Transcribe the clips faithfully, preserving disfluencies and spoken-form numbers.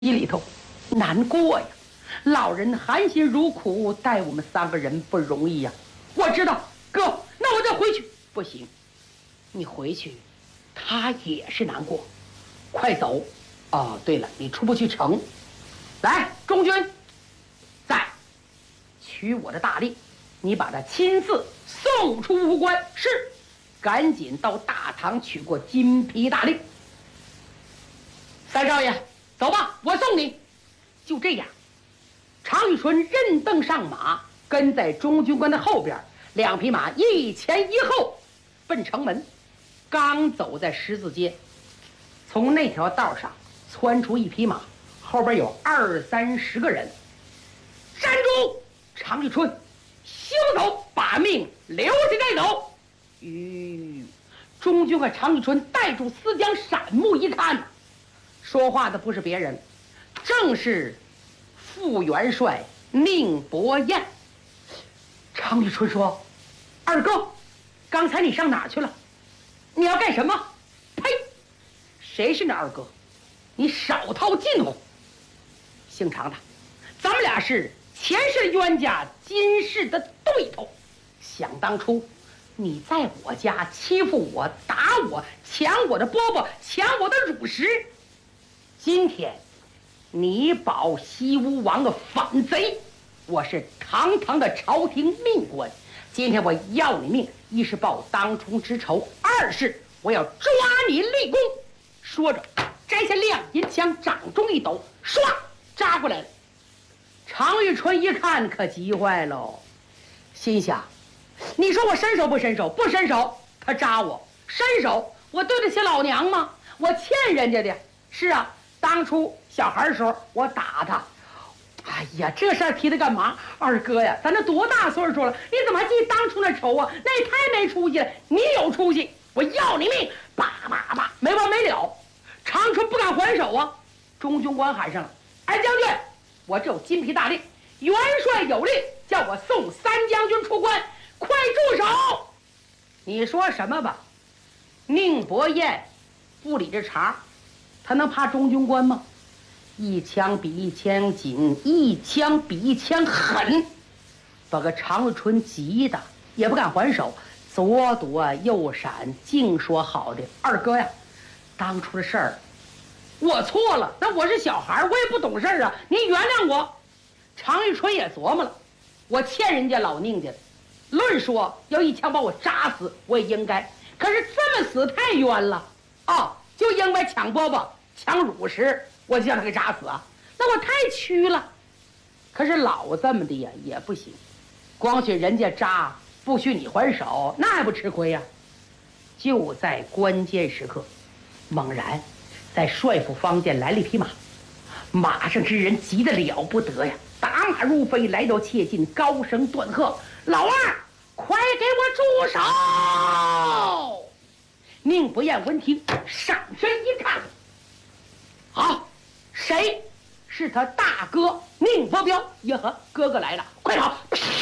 里头难过呀，老人含辛茹苦带我们三个人不容易呀。我知道，哥，那我再回去。不行，你回去，他也是难过。快走！哦，对了，你出不去城。来，中军，在，取我的大令，你把他亲自送出武关。是，赶紧到大堂取过金皮大令。三少爷，走吧，我送你。就这样，常遇春认凳上马，跟在中军官的后边，两匹马一前一后奔城门。刚走在十字街，从那条道上窜出一匹马，后边有二三十个人。站住！常遇春，休走，把命留下带走。吁，中军和常遇春带住思江，闪目一看，说话的不是别人，正是副元帅宁伯彦。常遇春说：“二哥，刚才你上哪儿去了？你要干什么？”呸！谁是那二哥？你少套近乎。姓常的，咱们俩是前世冤家，今世的对头。想当初，你在我家欺负我、打我、抢我的饽饽、抢我的乳食。今天，你保西吴王个反贼，我是堂堂的朝廷命官。今天我要你命，一是报当初之仇，二是我要抓你立功。说着，摘下亮银枪，掌中一抖，唰扎过来了。常遇春一看，可急坏喽，心想：你说我伸手不伸手？不伸手，他扎我；伸手，我对得起老娘吗？我欠人家的。是啊，当初小孩的时候，我打他。哎呀，这事儿提他干嘛？二哥呀，咱这多大岁数了，你怎么还记当初那仇啊？那也太没出息了！你有出息，我要你命！叭叭叭，没完没了。长春不敢还手啊！中军官喊上了：“哎，将军，我这有金皮大令，元帅有令，叫我送三将军出关，快住手！”你说什么吧？宁伯彦不理这茬，他能怕中军官吗？一枪比一枪紧，一枪比一枪狠，把个常遇春急的也不敢还手，左躲右闪，净说好的：“二哥呀，当初的事儿我错了，那我是小孩，我也不懂事啊，您原谅我。”常遇春也琢磨了，我欠人家老宁家的，论说要一枪把我扎死，我也应该，可是这么死太冤了哦，就因为抢饽饽、抢乳食，我就让他给扎死啊！那我太屈了。可是老这么的呀也不行，光许人家扎，不许你还手，那还不吃亏呀？就在关键时刻，猛然在帅府坊间来了一匹马，马上之人急得了不得呀，打马入飞，来到切近，高声断喝：“老二，快给我住手！”宁伯彦闻听，上身一看，好，谁？是他大哥宁伯彪。耶呵，哥哥来了，快跑！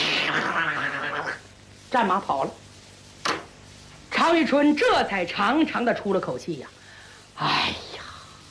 战马跑了。常遇春这才长长的出了口气呀，哎呀，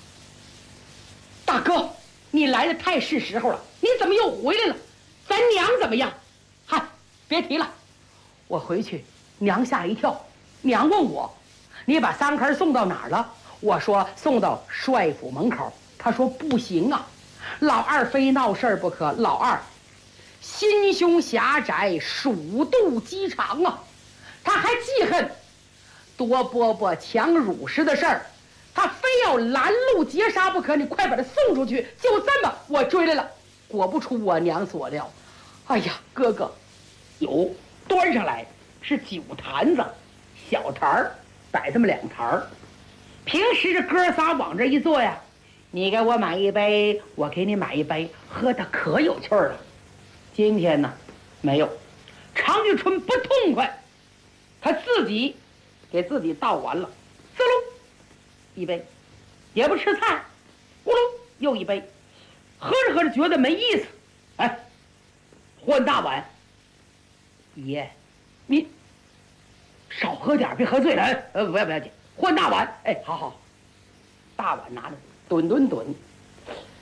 大哥，你来的太是时候了，你怎么又回来了？咱娘怎么样？嗨，别提了，我回去娘吓一跳，娘问我，你把三坑送到哪儿了？我说送到帅府门口。他说不行啊，老二非闹事儿不可。老二心胸狭窄，鼠肚鸡肠啊，他还记恨夺饽饽抢乳食的事儿，他非要拦路截杀不可。你快把他送出去！就这么，我追来了，果不出我娘所料。哎呀，哥哥，酒端上来是酒坛子，小坛儿摆这么两坛儿。平时这哥仨往这一坐呀，你给我买一杯，我给你买一杯，喝的可有趣了。今天呢，没有。常遇春不痛快，他自己给自己倒完了，滋噜一杯，也不吃菜，咕噜又一杯，喝着喝着觉得没意思，哎，换大碗。爷，你少喝点，别喝醉了。哎，呃，不要不要紧，换大碗。哎，好好，大碗拿着，吨吨吨。